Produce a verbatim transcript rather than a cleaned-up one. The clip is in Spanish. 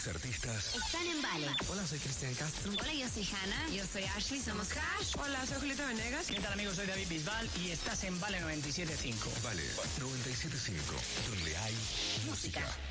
Artistas están en Vale. Hola, soy Cristian Castro. Hola, yo soy Hanna. Yo soy Ashley, somos Hash. Hola, soy Julieta Venegas. ¿Qué tal, amigos? Soy David Bisbal y estás en Vale noventa y siete punto cinco. Vale noventa y siete punto cinco, donde hay música.